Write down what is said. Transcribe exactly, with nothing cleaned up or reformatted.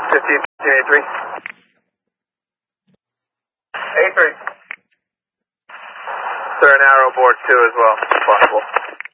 fifteen, fifteen, eighty-three. eighty-three. Sir, an arrow board two as well, if possible.